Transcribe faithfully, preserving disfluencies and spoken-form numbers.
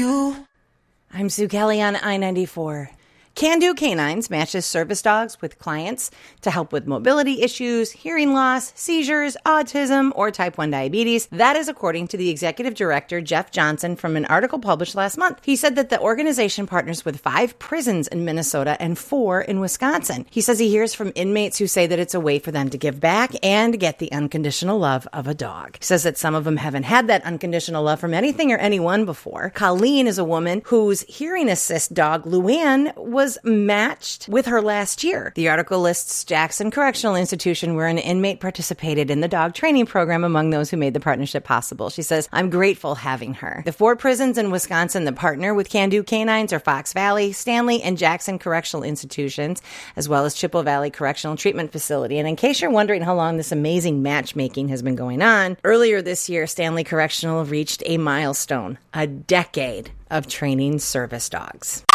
you. I'm Sue Kelly on I ninety-four. Can Do Canines matches service dogs with clients to help with mobility issues, hearing loss, seizures, autism, or type one diabetes. That is according to the executive director, Jeff Johnson, from an article published last month. He said that the organization partners with five prisons in Minnesota and four in Wisconsin. He says he hears from inmates who say that it's a way for them to give back and get the unconditional love of a dog. He says that some of them haven't had that unconditional love from anything or anyone before. Colleen is a woman whose hearing assist dog, Luann, was was matched with her last year. The article lists Jackson Correctional Institution, where an inmate participated in the dog training program among those who made the partnership possible. She says, I'm grateful having her. The four prisons in Wisconsin that partner with Can Do Canines are Fox Valley, Stanley, and Jackson Correctional Institutions, as well as Chippewa Valley Correctional Treatment Facility. And in case you're wondering how long this amazing matchmaking has been going on, earlier this year, Stanley Correctional reached a milestone, a decade of training service dogs.